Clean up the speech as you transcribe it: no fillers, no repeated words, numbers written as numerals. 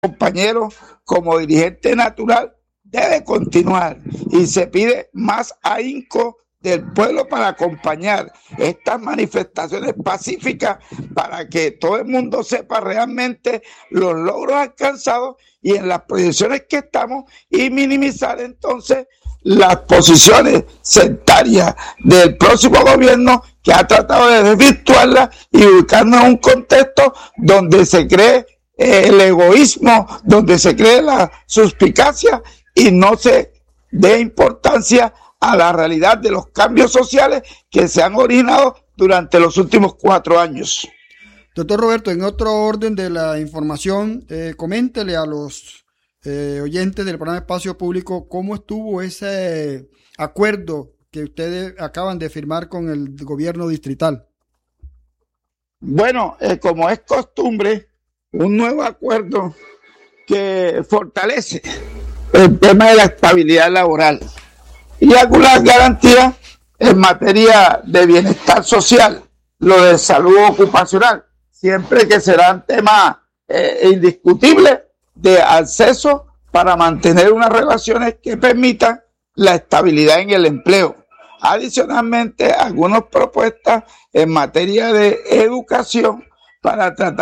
compañero como dirigente natural debe continuar y se pide más ahínco del pueblo para acompañar estas manifestaciones pacíficas para que todo el mundo sepa realmente los logros alcanzados y en las proyecciones que estamos y minimizar entonces las posiciones sectarias del próximo gobierno que ha tratado de desvirtuarla y ubicarnos en un contexto donde se cree el egoísmo, donde se cree la suspicacia y no se dé importancia a la realidad de los cambios sociales que se han originado durante los últimos 4 años. Doctor Roberto, en otro orden de la información, coméntele a los oyentes del programa Espacio Público cómo estuvo ese acuerdo que ustedes acaban de firmar con el gobierno distrital. Bueno, como es costumbre, un nuevo acuerdo que fortalece el tema de la estabilidad laboral y algunas garantías en materia de bienestar social, lo de salud ocupacional, siempre que serán temas indiscutibles de acceso para mantener unas relaciones que permitan la estabilidad en el empleo. Adicionalmente, algunas propuestas en materia de educación para tratar